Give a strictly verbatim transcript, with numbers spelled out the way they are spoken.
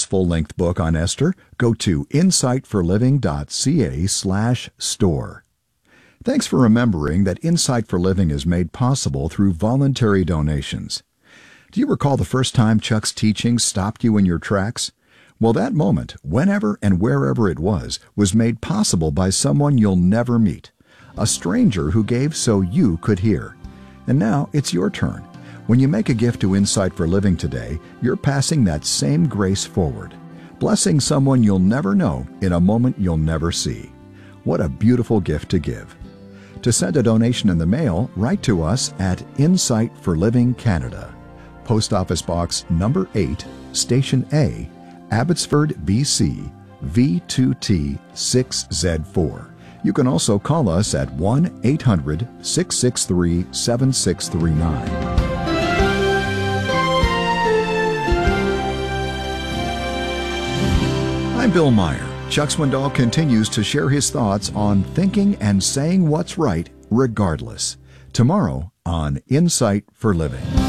full-length book on Esther, go to insight for living dot c a slash store. Thanks for remembering that Insight for Living is made possible through voluntary donations. Do you recall the first time Chuck's teaching stopped you in your tracks? Well, that moment, whenever and wherever it was, was made possible by someone you'll never meet, a stranger who gave so you could hear. And now it's your turn. When you make a gift to Insight for Living today, you're passing that same grace forward, blessing someone you'll never know in a moment you'll never see. What a beautiful gift to give. To send a donation in the mail, write to us at Insight for Living Canada, Post Office Box number eight, Station A, Abbotsford, B C, V two T six Z four. You can also call us at one eight hundred, six six three, seven six three nine. I'm Bill Meyer. Chuck Swindoll continues to share his thoughts on thinking and saying what's right regardless. Tomorrow on Insight for Living.